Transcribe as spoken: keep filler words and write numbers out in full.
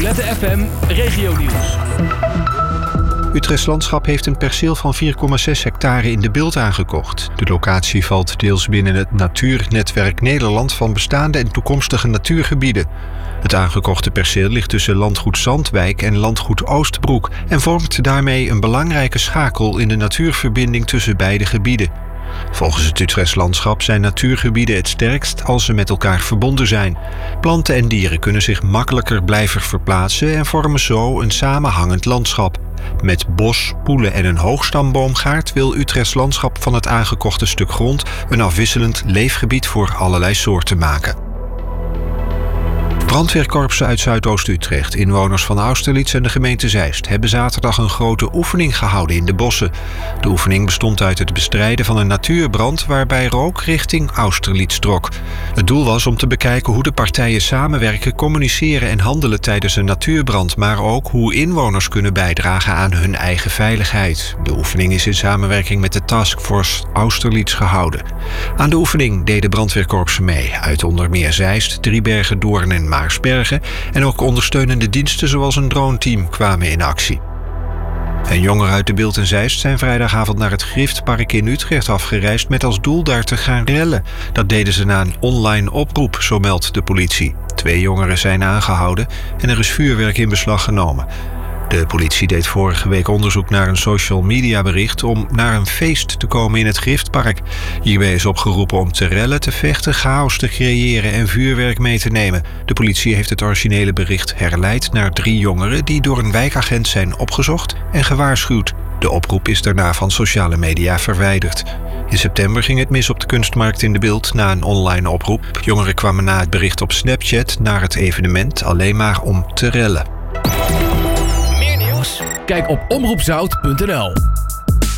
Violette F M Regionieuws. Utrechts Landschap heeft een perceel van vier komma zes hectare in De Bilt aangekocht. De locatie valt deels binnen het Natuurnetwerk Nederland van bestaande en toekomstige natuurgebieden. Het aangekochte perceel ligt tussen landgoed Zandwijk en landgoed Oostbroek en vormt daarmee een belangrijke schakel in de natuurverbinding tussen beide gebieden. Volgens het Utrechts Landschap zijn natuurgebieden het sterkst als ze met elkaar verbonden zijn. Planten en dieren kunnen zich makkelijker blijven verplaatsen en vormen zo een samenhangend landschap. Met bos, poelen en een hoogstamboomgaard wil Utrechts Landschap van het aangekochte stuk grond een afwisselend leefgebied voor allerlei soorten maken. Brandweerkorpsen uit Zuidoost-Utrecht, inwoners van Austerlitz en de gemeente Zeist hebben zaterdag een grote oefening gehouden in de bossen. De oefening bestond uit het bestrijden van een natuurbrand waarbij rook richting Austerlitz trok. Het doel was om te bekijken hoe de partijen samenwerken, communiceren en handelen tijdens een natuurbrand, maar ook hoe inwoners kunnen bijdragen aan hun eigen veiligheid. De oefening is in samenwerking met de Taskforce Austerlitz gehouden. Aan de oefening deden brandweerkorpsen mee uit onder meer Zeist, Driebergen, Doorn en Maarsbergen en ook ondersteunende diensten zoals een droneteam kwamen in actie. En jongeren uit De Bilt en Zeist zijn vrijdagavond naar het Griftpark in Utrecht afgereisd met als doel daar te gaan rellen. Dat deden ze na een online oproep, zo meldt de politie. Twee jongeren zijn aangehouden en er is vuurwerk in beslag genomen. De politie deed vorige week onderzoek naar een social media bericht om naar een feest te komen in het Griftpark. Hierbij is opgeroepen om te rellen, te vechten, chaos te creëren en vuurwerk mee te nemen. De politie heeft het originele bericht herleid naar drie jongeren die door een wijkagent zijn opgezocht en gewaarschuwd. De oproep is daarna van sociale media verwijderd. In september ging het mis op de kunstmarkt in De Bilt na een online oproep. Jongeren kwamen na het bericht op Snapchat naar het evenement alleen maar om te rellen. Kijk op omroep zout punt n l.